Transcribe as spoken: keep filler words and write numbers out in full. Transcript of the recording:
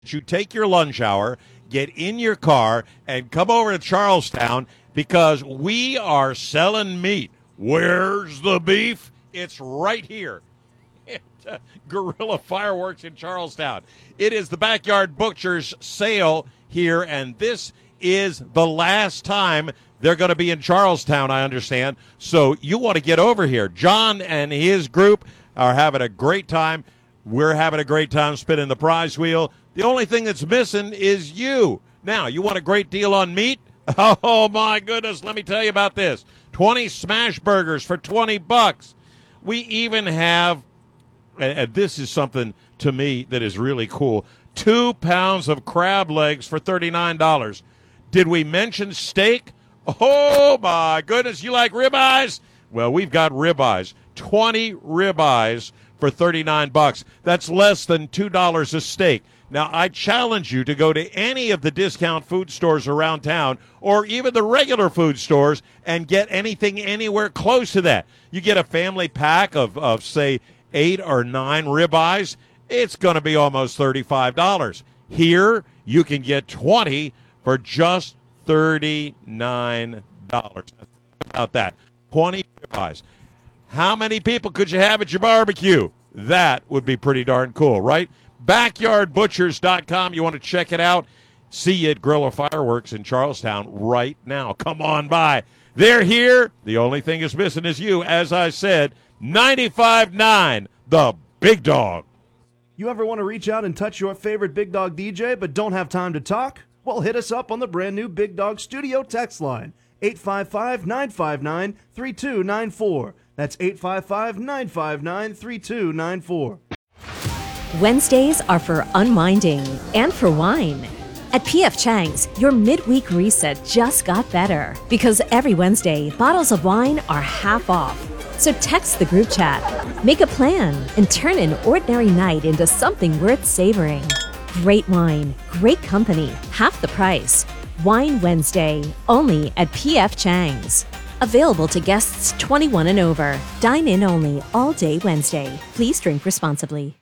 you take your lunch hour, get in your car, and come over to Charlestown because we are selling meat. Where's the beef? It's right here. Uh, Guerrilla Fireworks in Charlestown. It is the Backyard Butchers sale here, and this is the last time they're going to be in Charlestown, I understand. So you want to get over here. John and his group are having a great time. We're having a great time spinning the prize wheel. The only thing that's missing is you. Now, you want a great deal on meat? Oh, my goodness, let me tell you about this. twenty smash burgers for twenty bucks. We even have, and this is something to me that is really cool, two pounds of crab legs for thirty-nine dollars. Did we mention steak? Oh, my goodness, you like ribeyes? Well, we've got ribeyes, twenty ribeyes for thirty-nine bucks. That's less than two dollars a steak. Now, I challenge you to go to any of the discount food stores around town or even the regular food stores and get anything anywhere close to that. You get a family pack of, of say, eight or nine ribeyes, it's going to be almost thirty-five dollars. Here, you can get twenty for just thirty-nine dollars. Think about that. twenty ribeyes. How many people could you have at your barbecue? That would be pretty darn cool, right? backyard butchers dot com. You want to check it out? See you at Guerrilla Fireworks in Charlestown right now. Come on by. They're here. The only thing is missing is you. As I said, ninety-five point nine, the Big Dog. You ever want to reach out and touch your favorite Big Dog D J but don't have time to talk? Well, hit us up on the brand new Big Dog Studio text line, eight five five, nine five nine, three two nine four. That's eight five five, nine five nine, three two nine four. Wednesdays are for unwinding and for wine. At P F Chang's, your midweek reset just got better because every Wednesday, bottles of wine are half off. So text the group chat, make a plan, and turn an ordinary night into something worth savoring. Great wine, great company, half the price. Wine Wednesday, only at P F Chang's. Available to guests twenty-one and over. Dine in only all day Wednesday. Please drink responsibly.